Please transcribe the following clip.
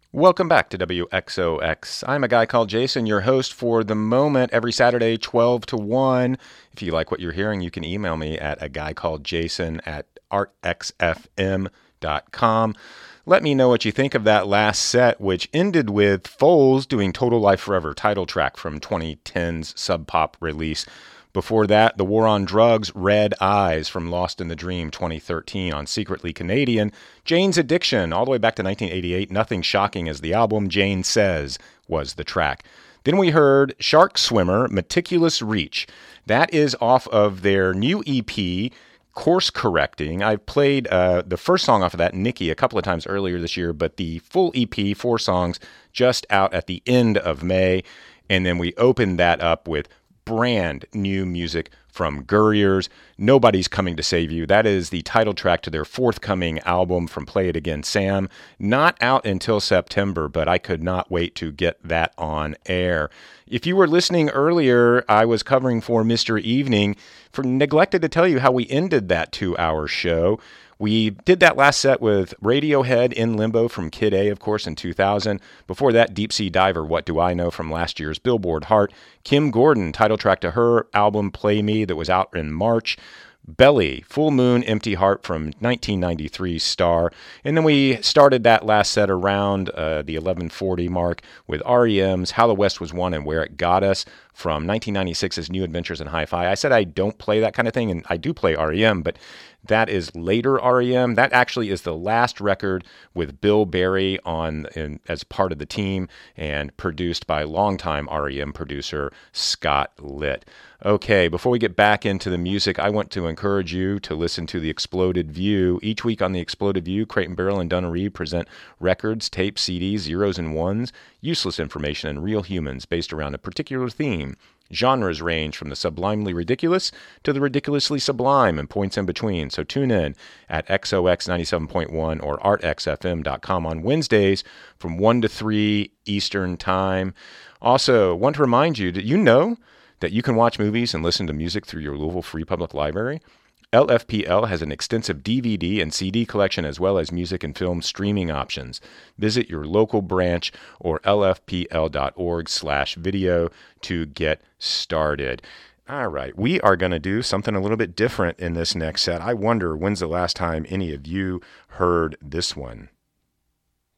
Welcome back to WXOX. I'm a guy called Jason, your host for The Moment, every Saturday, 12 to 1. If you like what you're hearing, you can email me at aguycalledjason@artxfm.com. Let me know what you think of that last set, which ended with Foles doing Total Life Forever, title track from 2010's Sub Pop release. Before that, The War on Drugs, Red Eyes from Lost in the Dream 2013 on Secretly Canadian. Jane's Addiction, all the way back to 1988, Nothing Shocking as the album, Jane Says was the track. Then we heard Shark Swimmer, Meticulous Reach. That is off of their new EP, Course Correcting. I've played the first song off of that, Nikki, a couple of times earlier this year, but the full EP, 4 songs, just out at the end of May. And then we opened that up with brand new music from Gurriers, Nobody's Coming to Save You. That is the title track to their forthcoming album from Play It Again, Sam. Not out until September, but I could not wait to get that on air. If you were listening earlier, I was covering for Mr. Evening. Neglected to tell you how we ended that 2-hour show. We did that last set with Radiohead, In Limbo from Kid A, of course, in 2000. Before that, Deep Sea Diver, What Do I Know from last year's Billboard Heart. Kim Gordon, title track to her album Play Me that was out in March. Belly, Full Moon, Empty Heart from 1993 Star. And then we started that last set around the 1140 mark with REM's How the West Was Won and Where It Got Us from 1996's New Adventures in Hi-Fi. I said I don't play that kind of thing, and I do play REM, but that is later REM. That actually is the last record with Bill Berry as part of the team and produced by longtime REM producer Scott Litt. Okay, before we get back into the music, I want to encourage you to listen to The Exploded View. Each week on The Exploded View, Crate & Barrel and Donna Reed present records, tapes, CDs, zeros and ones, useless information, and real humans based around a particular theme. Genres range from the sublimely ridiculous to the ridiculously sublime and points in between. So tune in at XOX 97.1 or artxfm.com on Wednesdays from 1 to 3 Eastern Time. Also, want to remind you, did you know that you can watch movies and listen to music through your Louisville Free Public Library? LFPL has an extensive DVD and CD collection as well as music and film streaming options. Visit your local branch or lfpl.org/video to get started. All right, we are going to do something a little bit different in this next set. I wonder when's the last time any of you heard this one.